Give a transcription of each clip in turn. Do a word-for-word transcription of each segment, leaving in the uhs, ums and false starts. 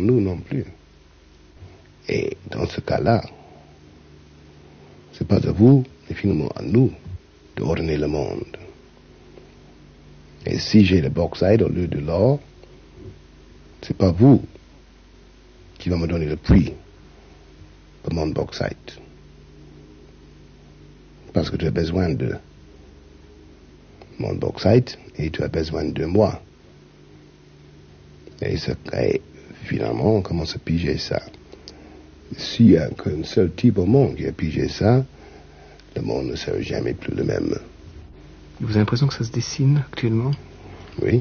nous non plus. Et dans ce cas-là, c'est pas à vous, mais finalement à nous, d'ordonner le monde. Et si j'ai le bauxite au lieu de l'or, c'est pas vous qui va me donner le prix pour mon bauxite. Parce que tu as besoin de mon bauxite et tu as besoin de moi. Et, ça, et finalement, on commence à piger ça. S'il n'y a qu'un seul type au monde qui a pigé ça, le monde ne sera jamais plus le même. Vous avez l'impression que ça se dessine actuellement ? Oui.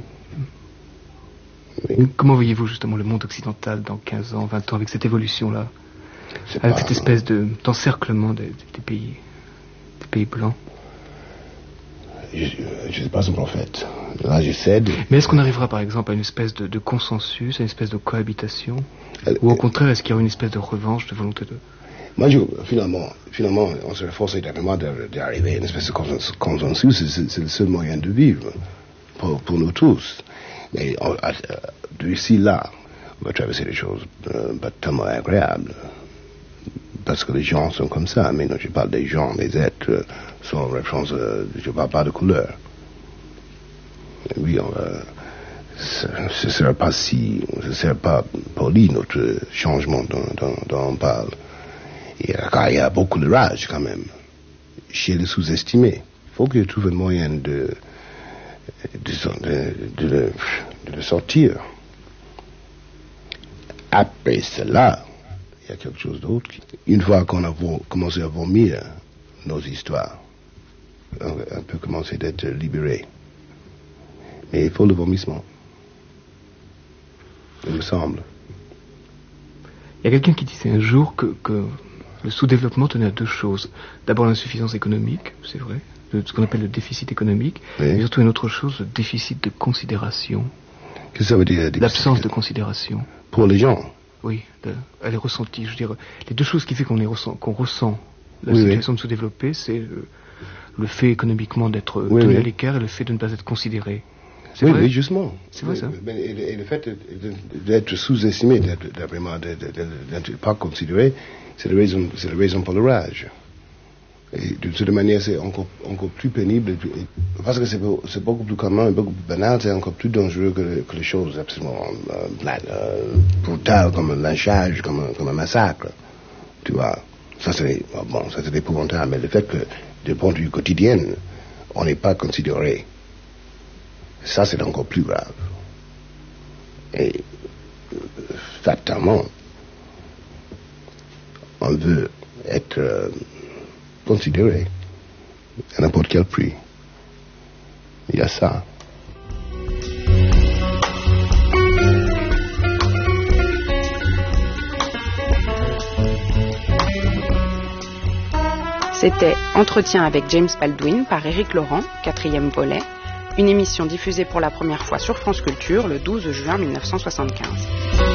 Oui. Comment voyez-vous justement le monde occidental dans quinze ans, vingt ans, avec cette évolution-là ? C'est Avec pas... cette espèce de, d'encerclement des, des pays, des pays blancs ? Je ne suis pas un prophète. Là, j'essaie de... Mais est-ce qu'on arrivera par exemple à une espèce de, de consensus, à une espèce de cohabitation ? Euh, Ou au contraire, est-ce qu'il y aura une espèce de revanche, de volonté de... Moi, je, finalement, finalement, on se force éternellement d'arriver à une espèce de consensus. C'est, c'est le seul moyen de vivre pour, pour nous tous. Mais on, à, d'ici là, on va traverser des choses euh, pas tellement agréables. Parce que les gens sont comme ça. Mais non, je parle des gens, des êtres, sans référence, euh, je ne parle pas de couleur. Et oui, on va... Ce ne sera pas si... Ce ne sera pas poli, notre changement dont, dont, dont on parle. Il y, a, il y a beaucoup de rage, quand même, chez les sous-estimés. Il faut qu'ils trouvent un moyen de... de, de, de, de, de le sortir. Après cela, il y a quelque chose d'autre. Une fois qu'on a commencé à vomir nos histoires, on peut commencer d'être libéré. Mais il faut le vomissement. Il me semble. Il y a quelqu'un qui disait un jour que, que le sous-développement tenait à deux choses. D'abord l'insuffisance économique, c'est vrai, de ce qu'on appelle le déficit économique, oui. Et surtout une autre chose, le déficit de considération. Qu'est-ce que ça veut dire? L'absence de considération. Pour les gens? Oui, de, elle est ressentie. Je veux dire, les deux choses qui font qu'on, est ressent, qu'on ressent la oui, situation oui. de sous-développer, c'est le, le fait économiquement d'être oui, tenu oui. à l'écart et le fait de ne pas être considéré. C'est oui, vrai? Oui, justement. C'est vrai, ça. Et, et le fait d'être sous-estimé, d'être, vraiment, d'être pas considéré, c'est la raison, c'est la raison pour le rage. Et d'une certaine manière, c'est encore, encore plus pénible, parce que c'est, c'est beaucoup plus commun, beaucoup plus banal, c'est encore plus dangereux que, que les choses absolument euh, euh, brutales, comme un lynchage, comme un, comme un massacre. Tu vois, ça c'est, bon, ça c'est épouvantable, mais le fait que, du point de vue quotidien, on n'est pas considéré, ça c'est encore plus grave. Et, fatalement, on veut être euh, considéré à n'importe quel prix. Il y a ça. C'était Entretien avec James Baldwin par Éric Laurent, quatrième volet, une émission diffusée pour la première fois sur France Culture le douze juin mille neuf cent soixante-quinze.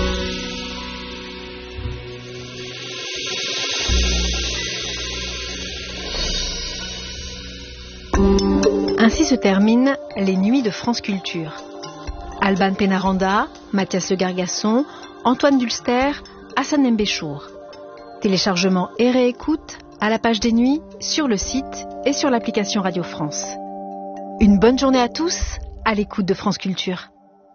Ainsi se terminent les nuits de France Culture. Alban Pénaranda, Mathias Le Gargasson, Antoine Dulster, Hassan Mbéchour. Téléchargement et réécoute à la page des nuits, sur le site et sur l'application Radio France. Une bonne journée à tous, à l'écoute de France Culture.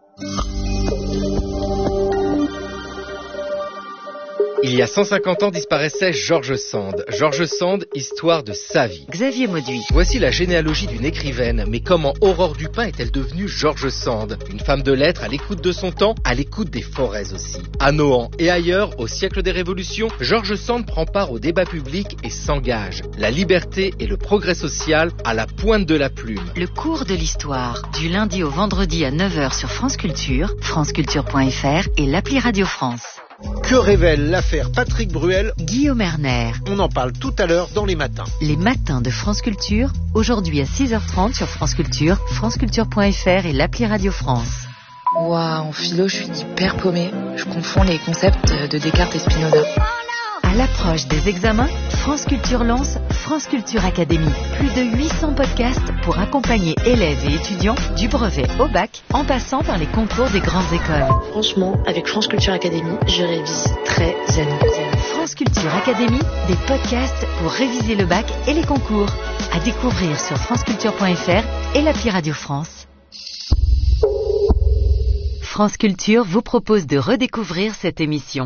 Il y a cent cinquante ans disparaissait George Sand. George Sand, histoire de sa vie. Xavier Mauduit. Voici la généalogie d'une écrivaine. Mais comment Aurore Dupin est-elle devenue George Sand? Une femme de lettres à l'écoute de son temps, à l'écoute des forêts aussi. À Nohant et ailleurs, au siècle des révolutions, George Sand prend part au débat public et s'engage. La liberté et le progrès social à la pointe de la plume. Le cours de l'histoire, du lundi au vendredi à neuf heures sur France Culture, franceculture point f r et l'appli Radio France. Que révèle l'affaire Patrick Bruel? Guillaume Erner. On en parle tout à l'heure dans les matins. Les matins de France Culture, aujourd'hui à six heures trente sur France Culture, franceculture point f r et l'appli Radio France. Waouh, en philo, je suis hyper paumée. Je confonds les concepts de Descartes et Spinoza. À À l'approche des examens, France Culture lance France Culture Academy. Plus de huit cents podcasts pour accompagner élèves et étudiants du brevet au bac, en passant par les concours des grandes écoles. Franchement, avec France Culture Academy, je révise très zen. France Culture Academy, des podcasts pour réviser le bac et les concours. À découvrir sur franceculture point f r et l'appli Radio France. France Culture vous propose de redécouvrir cette émission.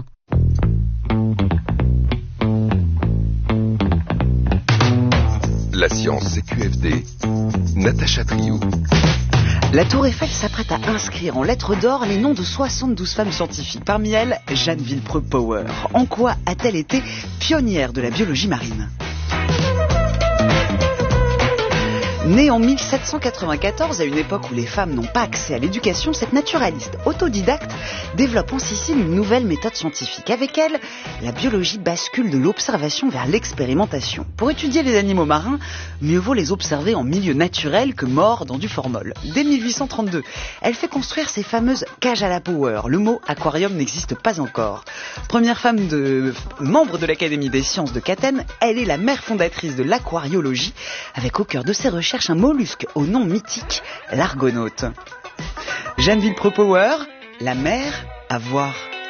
La science C Q F D, Natacha Triou. La Tour Eiffel s'apprête à inscrire en lettres d'or les noms de soixante-douze femmes scientifiques. Parmi elles, Jeanne Villepreux-Power. En quoi a-t-elle été pionnière de la biologie marine ? Née en mille sept cent quatre-vingt-quatorze, à une époque où les femmes n'ont pas accès à l'éducation, cette naturaliste autodidacte développe en Sicile une nouvelle méthode scientifique. Avec elle, la biologie bascule de l'observation vers l'expérimentation. Pour étudier les animaux marins, mieux vaut les observer en milieu naturel que morts dans du formol. Dès mille huit cent trente-deux, elle fait construire ces fameuses cages à la Power. Le mot aquarium n'existe pas encore. Première femme de membre de l'Académie des sciences de Catène, elle est la mère fondatrice de l'aquariologie, avec au cœur de ses recherches un mollusque au nom mythique, l'argonaute. Jeanne Villepreux-Power, la mer à voir.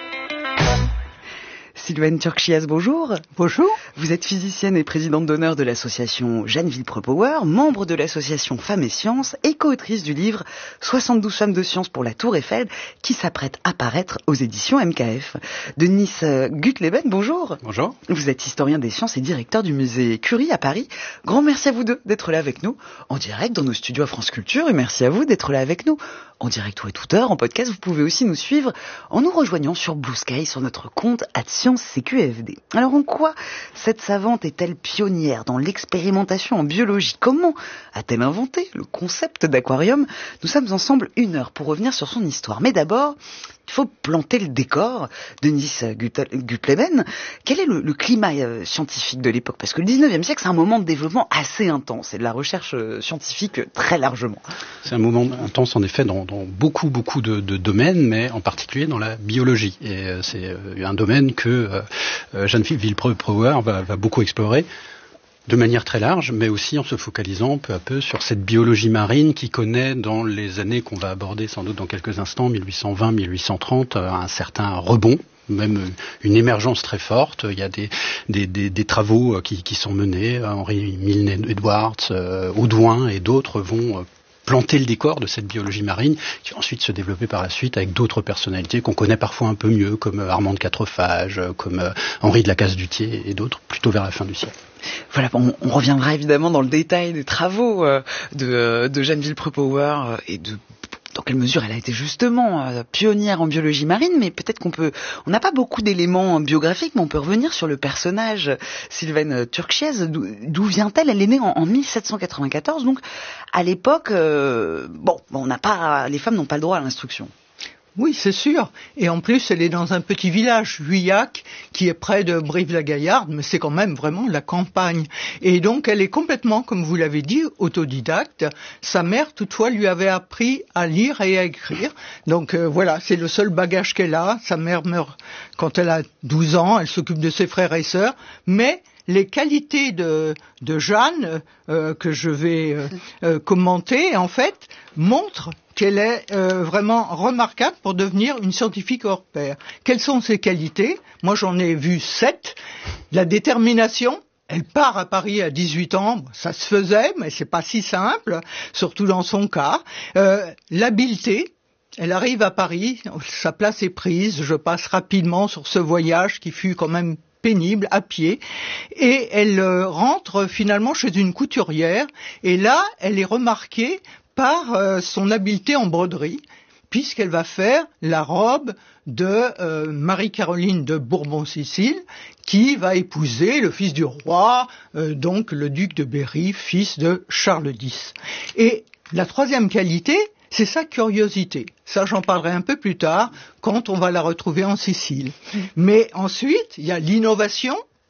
Sylvaine Turchiaz, bonjour. Bonjour. Vous êtes physicienne et présidente d'honneur de l'association Jeanne Villepreux-Power, membre de l'association Femmes et Sciences et co-autrice du livre soixante-douze femmes de science pour la Tour Eiffel qui s'apprête à paraître aux éditions M K F. Denis Gutleben, bonjour. Bonjour. Vous êtes historien des sciences et directeur du musée Curie à Paris. Grand merci à vous deux d'être là avec nous en direct dans nos studios à France Culture et merci à vous d'être là avec nous en direct ou à toute heure, en podcast. Vous pouvez aussi nous suivre en nous rejoignant sur Blue Sky sur notre compte arobase science C Q F D. Alors en quoi cette savante est-elle pionnière dans l'expérimentation en biologie ? Comment a-t-elle inventé le concept d'aquarium ? Nous sommes ensemble une heure pour revenir sur son histoire. Mais d'abord, il faut planter le décor. Denis Gutleben, quel est le, le climat euh, scientifique de l'époque ? Parce que le dix-neuvième siècle, c'est un moment de développement assez intense et de la recherche euh, scientifique très largement. C'est un moment intense en effet dans, dans beaucoup beaucoup de, de domaines, mais en particulier dans la biologie. Et euh, c'est euh, un domaine que euh, Jeanne Villepreux-Power va, va beaucoup explorer. De manière très large, mais aussi en se focalisant peu à peu sur cette biologie marine qui connaît dans les années qu'on va aborder sans doute dans quelques instants, mille huit cent vingt mille huit cent trente, un certain rebond, même une émergence très forte. Il y a des, des, des, des travaux qui, qui sont menés, Henry Milne-Edwards, euh, Audouin et d'autres vont... Euh, planter le décor de cette biologie marine qui va ensuite se développer par la suite avec d'autres personnalités qu'on connaît parfois un peu mieux, comme Armand de Quatrefages, comme Henri de la Casse-Dutier et d'autres, plutôt vers la fin du siècle. Voilà, on, on reviendra évidemment dans le détail des travaux euh, de, de Jeanne Villepreux-Power euh, et de dans quelle mesure elle a été justement euh, pionnière en biologie marine, mais peut-être qu'on peut... On n'a pas beaucoup d'éléments biographiques, mais on peut revenir sur le personnage Sylvaine Turchiaz. D'où, d'où vient-elle ? Elle est née en, en mille sept cent quatre-vingt-quatorze, donc à l'époque, euh, bon, on n'a pas, les femmes n'ont pas le droit à l'instruction. Oui, c'est sûr. Et en plus, elle est dans un petit village, Juillac, qui est près de Brive-la-Gaillarde, mais c'est quand même vraiment la campagne. Et donc, elle est complètement, comme vous l'avez dit, autodidacte. Sa mère, toutefois, lui avait appris à lire et à écrire. Donc euh, voilà, c'est le seul bagage qu'elle a. Sa mère meurt quand elle a douze ans, elle s'occupe de ses frères et sœurs, mais... Les qualités de, de Jeanne, euh, que je vais euh, euh, commenter, en fait, montrent qu'elle est euh, vraiment remarquable pour devenir une scientifique hors pair. Quelles sont ses qualités ? Moi, j'en ai vu sept. La détermination. Elle part à Paris à dix-huit ans, ça se faisait, mais c'est pas si simple, surtout dans son cas. Euh, l'habileté. Elle arrive à Paris, sa place est prise, je passe rapidement sur ce voyage qui fut quand même pénible, à pied, et elle euh, rentre finalement chez une couturière, et là, elle est remarquée par euh, son habileté en broderie, puisqu'elle va faire la robe de euh, Marie-Caroline de Bourbon-Sicile, qui va épouser le fils du roi, euh, donc le duc de Berry, fils de Charles X. Et la troisième qualité, c'est sa curiosité. Ça, j'en parlerai un peu plus tard, quand on va la retrouver en Sicile. Mais ensuite, il y a l'innovation,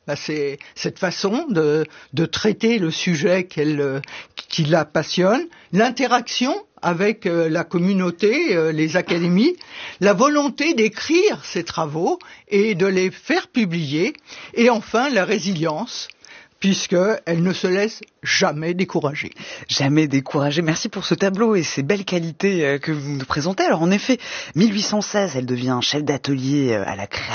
bah, c'est cette façon de, de traiter le sujet qu'elle, qui la passionne, l'interaction avec euh, la communauté, euh, les académies, la volonté d'écrire ses travaux et de les faire publier, et enfin la résilience, puisqu'elle ne se laisse jamais décourager. Jamais décourager. Merci pour ce tableau et ces belles qualités que vous nous présentez. Alors en effet, mille huit cent seize, elle devient chef d'atelier à la création